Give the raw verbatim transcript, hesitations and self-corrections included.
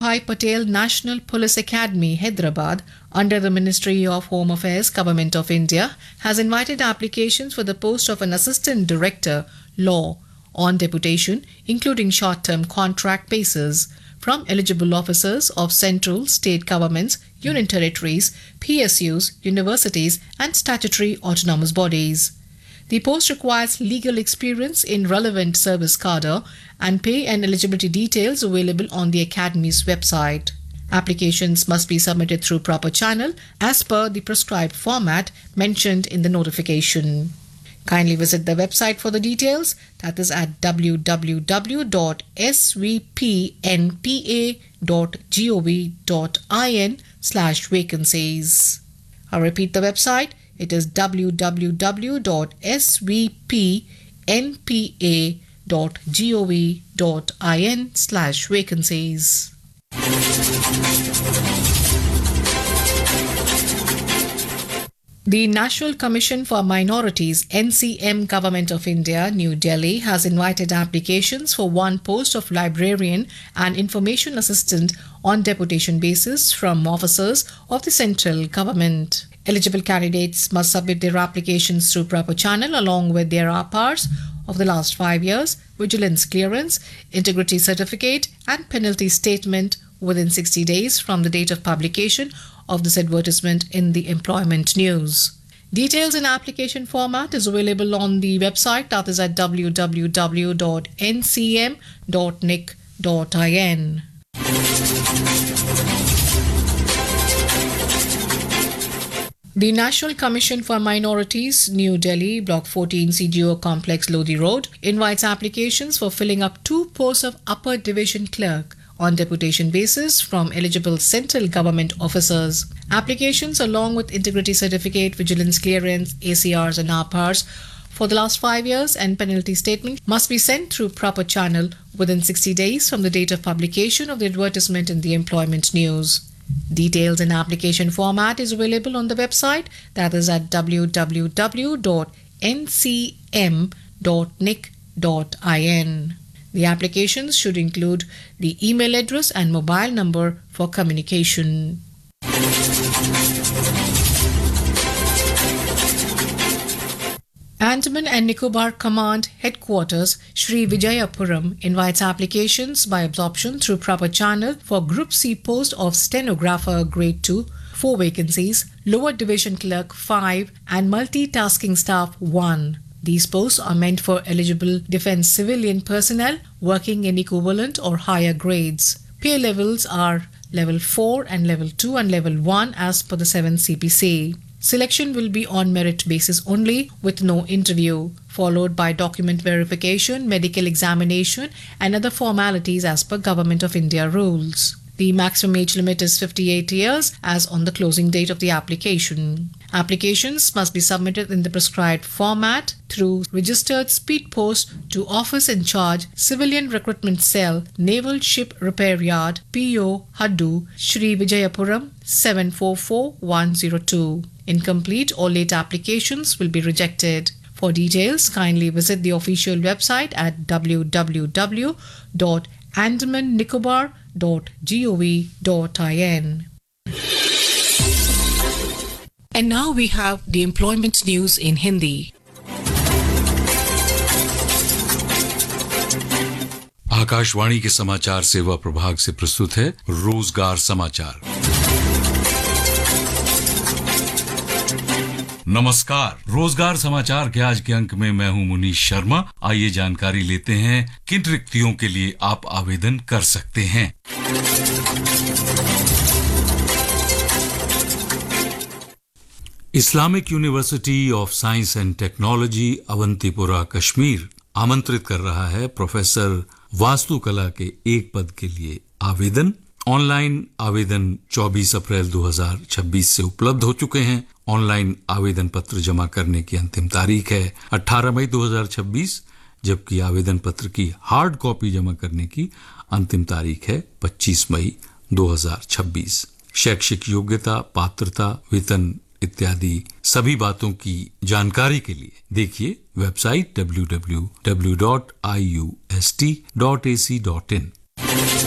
Vallabhbhai Patel National Police Academy, Hyderabad, under the Ministry of Home Affairs, Government of India, has invited applications for the post of an Assistant Director, Law, on deputation, including short-term contract basis, from eligible officers of central, state governments, union territories, P S Us, universities and statutory autonomous bodies. The post requires legal experience in relevant service cadre and pay and eligibility details available on the Academy's website. Applications must be submitted through proper channel as per the prescribed format mentioned in the notification. Kindly visit the website for the details, that is at w w w dot s v p n p a dot gov dot in slash vacancies. I repeat the website, it is w w w dot s v p n p a dot gov dot in slash vacancies. The National Commission for Minorities, N C M, Government of India, New Delhi, has invited applications for one post of librarian and information assistant on deputation basis from officers of the central government. Eligible candidates must submit their applications through proper channel along with their R P Rs of the last five years, vigilance clearance, integrity certificate and penalty statement within sixty days from the date of publication of this advertisement in the Employment News. Details in application format is available on the website, that is at w w w dot n c m dot n i c dot in. The National Commission for Minorities, New Delhi, Block fourteen, C G O Complex, Lodi Road, invites applications for filling up two posts of Upper Division Clerk on deputation basis from eligible central government officers. Applications along with integrity certificate, vigilance clearance, A C Rs and R P Rs for the last five years and penalty statement must be sent through proper channel within sixty days from the date of publication of the advertisement in the Employment News. Details in application format is available on the website, that is at w w w dot n c m dot n i c dot in. The applications should include the email address and mobile number for communication. Andaman and Nicobar Command Headquarters, Sri Vijayapuram, invites applications by absorption through proper channel for Group C post of Stenographer Grade two, four vacancies, Lower Division Clerk five and Multitasking Staff one. These posts are meant for eligible defence civilian personnel working in equivalent or higher grades. Pay levels are level four and level two and level one as per the seventh C P C. Selection will be on merit basis only with no interview, followed by document verification, medical examination and other formalities as per Government of India rules. The maximum age limit is fifty-eight years as on the closing date of the application. Applications must be submitted in the prescribed format through registered speed post to Office in Charge, Civilian Recruitment Cell, Naval Ship Repair Yard, P O Haddu, Sri Vijayapuram, seven four four one zero two. Incomplete or late applications will be rejected. For details, kindly visit the official website at w w w dot andaman nicobar dot gov dot in. And now we have the employment news in Hindi. Akashvani के समाचार सेवा प्रभाग से प्रस्तुत है रोजगार समाचार। नमस्कार, रोजगार समाचार के आज के अंक में मैं हूं मुनीश शर्मा। आइए जानकारी लेते हैं किन रिक्तियों के लिए आप आवेदन कर सकते हैं। Islamic university of science and technology Awantipora Kashmir आमंत्रित कर रहा है प्रोफेसर वास्तुकला के एक पद के लिए आवेदन। ऑनलाइन आवेदन चौबीस अप्रैल दो हज़ार छब्बीस से उपलब्ध हो चुके हैं। ऑनलाइन आवेदन पत्र जमा करने की अंतिम तारीख है अठारह मई दो हज़ार छब्बीस, जबकि आवेदन पत्र की हार्ड कॉपी जमा करने की अंतिम तारीख है पच्चीस मई दो हज़ार छब्बीस। शैक्षिक योग्यता, पात्रता, वेतन इत्यादि सभी बातों की जानकारी के लिए देखिए website W W W dot I U S T dot A C dot in.